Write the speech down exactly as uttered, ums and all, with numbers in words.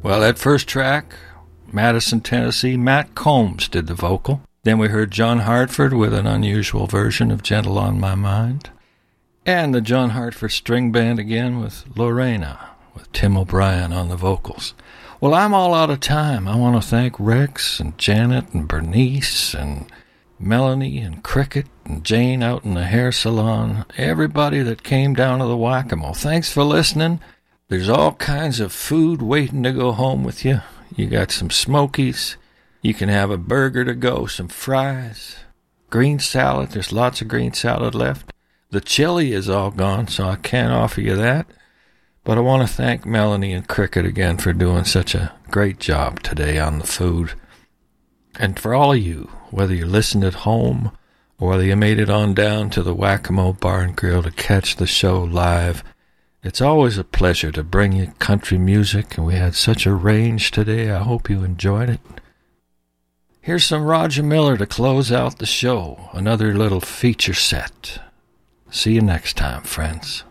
Well, that first track, Madison, Tennessee, Matt Combs did the vocal. Then we heard John Hartford with an unusual version of Gentle on My Mind. And the John Hartford String Band again with Lorena, with Tim O'Brien on the vocals. Well, I'm all out of time. I want to thank Rex and Janet and Bernice and Melanie and Cricket and Jane out in the hair salon, everybody that came down to the Whack-A-Mole. Thanks for listening. There's all kinds of food waiting to go home with you. You got some Smokies. You can have a burger to go, some fries, green salad. There's lots of green salad left. The chili is all gone, so I can't offer you that. But I want to thank Melanie and Cricket again for doing such a great job today on the food. And for all of you, whether you listened at home or whether you made it on down to the Whack-A-Mole Bar and Grill to catch the show live, it's always a pleasure to bring you country music, and we had such a range today. I hope you enjoyed it. Here's some Roger Miller to close out the show, another little feature set. See you next time, friends.